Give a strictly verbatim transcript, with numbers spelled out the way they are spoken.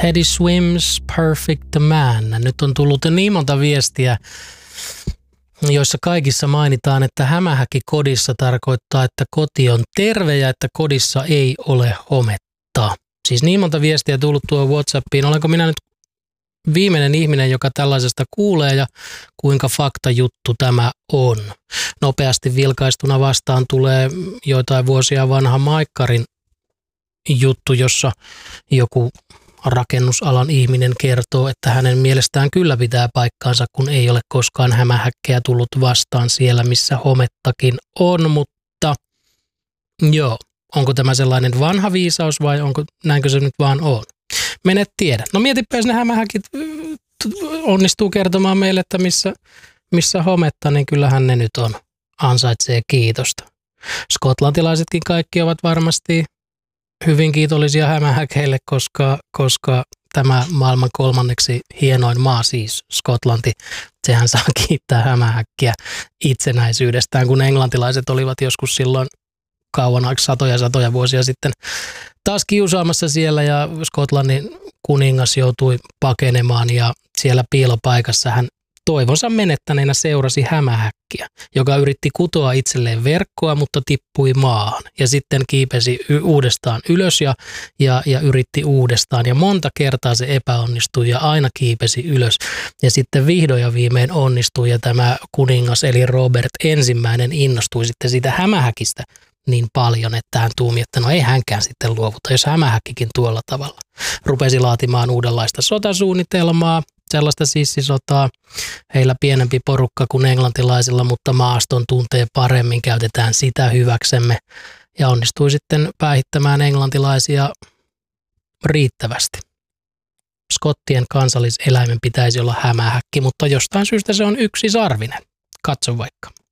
Teddy Swims Perfect Man. Nyt on tullut niin monta viestiä, joissa kaikissa mainitaan, että hämähäkki kodissa tarkoittaa, että koti on terve ja että kodissa ei ole hometta. Siis niin monta viestiä tullut tuo WhatsAppiin. Olenko minä nyt viimeinen ihminen, joka tällaisesta kuulee ja kuinka faktajuttu tämä on? Nopeasti vilkaistuna vastaan tulee joitain vuosia vanha Maikkarin juttu, jossa joku rakennusalan ihminen kertoo, että hänen mielestään kyllä pitää paikkaansa, kun ei ole koskaan hämähäkkejä tullut vastaan siellä, missä homettakin on, mutta joo, onko tämä sellainen vanha viisaus vai onko näinkö se nyt vaan on? Menet tiedä. No mietipä, jos ne hämähäkit onnistuu kertomaan meille, että missä, missä hometta, niin kyllähän ne nyt on. Ansaitsee kiitosta. Skotlantilaisetkin kaikki ovat varmasti hyvin kiitollisia hämähäkeille, koska, koska tämä maailman kolmanneksi hienoin maa, siis Skotlanti, sehän saa kiittää hämähäkkiä itsenäisyydestään, kun englantilaiset olivat joskus silloin kauan, satoja satoja vuosia sitten taas kiusaamassa siellä ja Skotlannin kuningas joutui pakenemaan ja siellä piilopaikassa hän toivonsa menettäneenä seurasi hämähäkkiä, joka yritti kutoa itselleen verkkoa, mutta tippui maahan ja sitten kiipesi y- uudestaan ylös ja, ja, ja yritti uudestaan ja monta kertaa se epäonnistui ja aina kiipesi ylös ja sitten vihdoin ja viimein onnistui ja tämä kuningas eli Robert ensimmäinen innostui sitten siitä hämähäkistä niin paljon, että hän tuumi, että no ei hänkään sitten luovuta, jos hämähäkkikin tuolla tavalla. Rupesi laatimaan uudenlaista sotasuunnitelmaa, sellaista sissisotaa. Heillä pienempi porukka kuin englantilaisilla, mutta maaston tuntee paremmin, käytetään sitä hyväksemme. Ja onnistui sitten päihittämään englantilaisia riittävästi. Skottien kansalliseläimen pitäisi olla hämähäkki, mutta jostain syystä se on yksisarvinen. Katso vaikka.